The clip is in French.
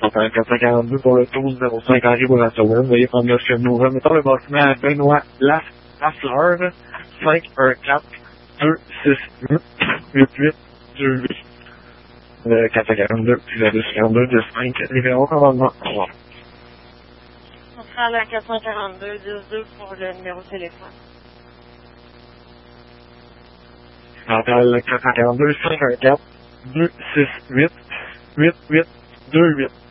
Appel 442 pour le 1205 Henri Bourassa-Ouellette. Veuillez prendre le chemin. Remettons le bâtiment à Benoît Lafleur, 514-268-8828. Le 442, puis le 242, 25, numéro commandement. Au revoir. On sera à la 442-12 pour le numéro de téléphone. Appel 442-514-268-8828.